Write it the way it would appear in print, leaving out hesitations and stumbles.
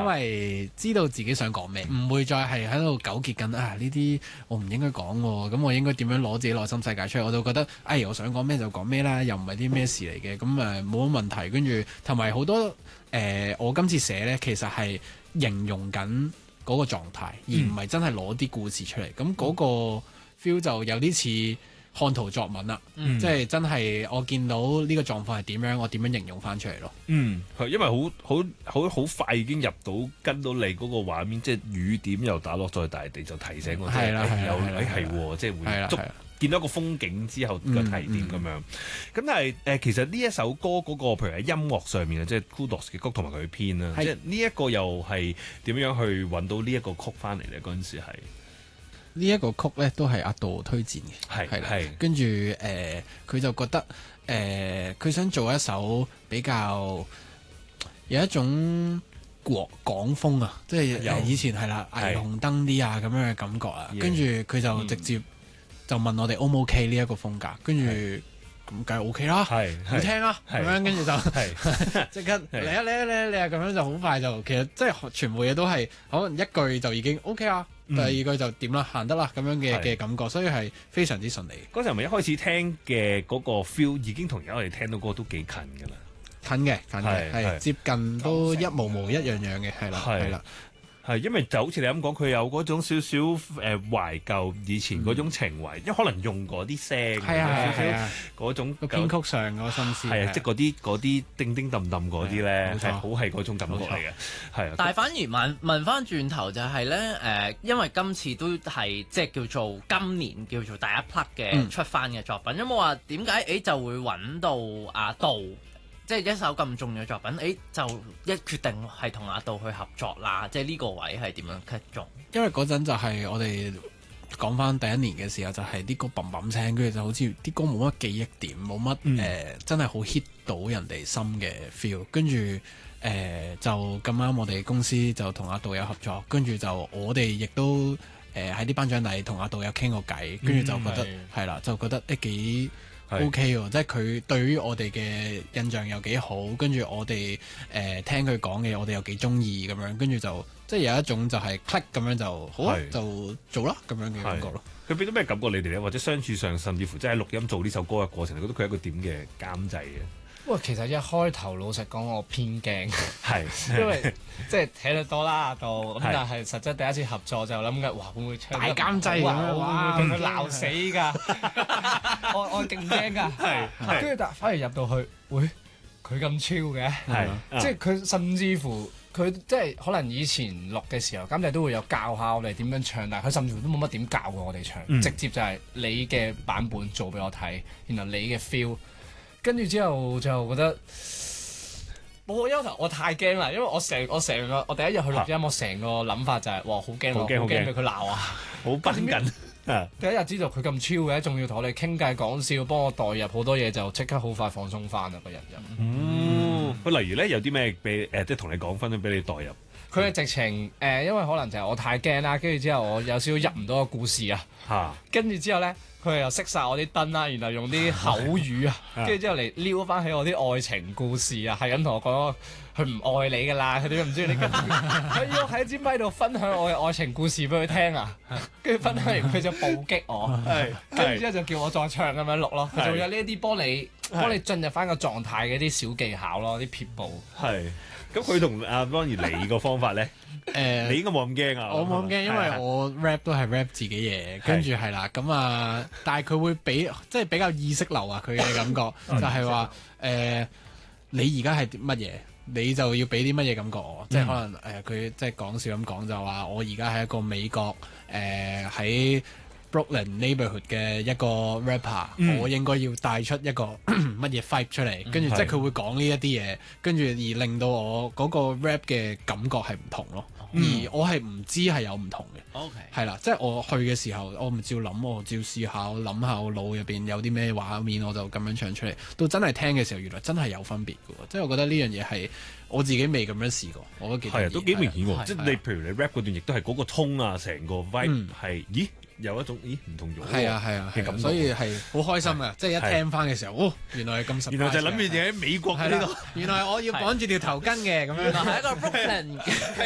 為知道自己想講咩，唔會再係喺度糾結緊呢啲我唔應該講喎，咁我應該點樣攞自己內心世界出嚟？我就覺得我想講咩就講咩啦，又唔係啲咩事嚟嘅，咁冇乜問題。跟住同埋好多我今次寫呢，其實係形容緊嗰個狀態，而唔係真係攞啲故事出嚟。咁嗰個 feel 就有啲似看圖作文啦，即係真係我見到呢個狀況係點樣，我點樣形容翻出嚟咯。 係因為好快已經入到跟到你嗰個畫面，即係雨點又打落在大地，就提醒我係啦， 即係會見到個風景之後個提點咁樣。咁但係其實呢一首歌嗰個譬如喺音樂上面啊，即係 Kudos 嘅曲同埋佢編啦，即係呢一個又係點樣去揾到呢一個曲翻嚟咧？嗰陣時係。 呢一個曲咧都係阿杜推薦嘅，係跟住佢就覺得佢想做一首比較有一種港風啊，即係以前係啦霓虹燈啲啊咁樣嘅感覺啊，跟住佢就直接就問我哋 O 唔 OK 呢一個風格，跟住咁梗係 OK 啦，好聽啊，咁樣跟住就即刻嚟啊咁樣就好快就其實即係全部嘢都係可能一句就已經 OK 啊。第二句就點啦，行得啦咁樣嘅感覺，所以係非常之順利。 嗰時候咪一開始聽嘅嗰個 feel 已經同而家我哋聽到嗰個都幾近㗎啦， 近嘅，係接近都一模模一樣樣嘅，係啦。 係，因為就好似你咁講，佢有嗰種少少懷舊以前嗰種情懷，因為可能用嗰啲聲， 係嗰種個編曲上嗰個心思， 係啊，即係嗰啲叮叮噹噹嗰啲咧，係好係嗰種感覺嚟嘅，係啊。 但係反而問翻轉頭就係咧因為今次都係即係叫做今年叫做第一 part 嘅出翻嘅作品，有冇話點解就會揾到阿杜？即係一首咁重要嘅作品，就一決定係同阿杜去合作啦。即係呢個位係點樣決中？ 因為嗰陣就係我哋講翻第一年嘅時候，就係啲歌砰砰聲，跟住就好似啲歌冇乜記憶點，冇乜真係好 hit 到人哋心嘅 feel。跟住就咁啱，我哋公司就同阿杜有合作，跟住就我哋亦都喺啲頒獎禮同阿杜有傾過偈，跟住就覺得係啦，就覺得幾OK 喎，即係佢對於我哋嘅印象又幾好，跟住我哋聽佢講嘅我哋又幾中意咁樣，跟住就即係有一種就係 click 咁樣就好就做啦咁樣嘅感覺咯。 佢俾到咩感覺你哋咧？或者相處上，甚至乎即係錄音做呢首歌嘅過程，你覺得佢係一個點嘅監製嘅？ 其實一開頭老實講，我偏驚，因為即係睇得多啦到咁，但係實質第一次合作就諗緊，哇會唔會唱大監製咁樣？ 哇會唔會鬧死㗎？我勁驚㗎，跟住但反而入到去，佢咁超嘅，即係佢甚至乎佢即係可能以前錄嘅時候，監製都會有教下我哋點樣唱，但係佢甚至乎都冇乜點教過我哋唱，直接就係你嘅版本做俾我睇，然後你嘅 feel。跟住之後就覺得，我開頭我太驚啦，因為我第一日去錄音，我成個諗法就係，哇好驚，好驚俾佢鬧啊， 好繃緊。 第一日知道佢咁超嘅，仲要同我哋傾偈講笑，幫我代入好多嘢，就即刻好快放鬆翻啦個人就。 例如咧有啲咩俾即係同你講分享俾你代入？ 佢係直情因為可能就係我太驚啦，跟住之後我有少少入唔到個故事啊，跟住之後咧。佢又熄晒我啲燈啦，然後用啲口語啊，跟住之後嚟撩翻起我啲愛情故事啊，係咁同我講佢唔愛你噶啦，佢點解唔中意你？佢要喺支咪度分享我嘅愛情故事俾佢聽啊，跟住分享完佢就暴擊我，跟住之後就叫我再唱咁樣錄咯，仲有呢一啲幫你進入翻個狀態嘅啲小技巧咯，啲撇步。 係，咁佢同阿 Ronnie 你個方法咧？你應該冇咁驚啊！ 我冇咁驚，因為我 rap 都係 rap 自己嘢，跟住係啦，咁但係佢會即係比較意識流啊，佢嘅感覺就係話你而家係乜嘢，你就要俾啲乜嘢感覺我，即係可能佢即係講笑咁講就話我而家係一個美國喺Brooklyn neighborhood 嘅一個 rapper，我應該要帶出一個乜嘢 vibe 出嚟，跟住即係佢會講呢一啲嘢，跟住而令到我嗰個 rap 嘅感覺係唔同咯。而我係唔知係有唔同嘅，係啦，即係我去嘅時候，我唔照諗，我照試下，我諗下我腦入邊有啲咩畫面，我就咁樣唱出嚟。到真係聽嘅時候，原來真係有分別嘅喎，即係我覺得呢樣嘢係我自己未咁樣試過，我都幾得意， 都幾明顯喎。即係你譬如你 rap 嗰段，亦都係嗰個 tone 啊，成個 vibe 係有一種唔同咗嘅感覺， 所以係好開心嘅，即係一聽翻嘅時候，原來係咁實。 原來就諗住自己喺美國呢度， 原來我要綁住條頭巾嘅咁樣， 係一個 Brooklyn